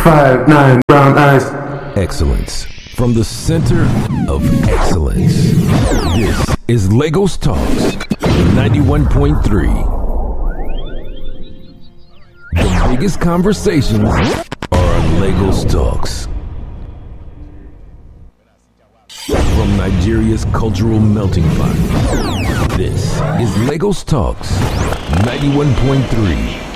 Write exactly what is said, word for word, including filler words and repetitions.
five nine brown eyes. Excellence from the center of excellence. This is Lagos Talks ninety-one point three. The biggest conversations are on Lagos Talks. From Nigeria's cultural melting pot, this is Lagos Talks ninety-one point three.